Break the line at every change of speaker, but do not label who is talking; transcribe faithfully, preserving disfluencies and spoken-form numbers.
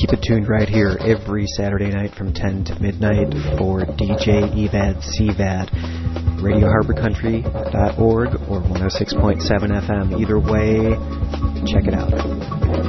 keep it tuned right here every Saturday night from ten to midnight for D J Evad C V A D, radio harbor country dot org or one oh six point seven F M. Either way, check it out.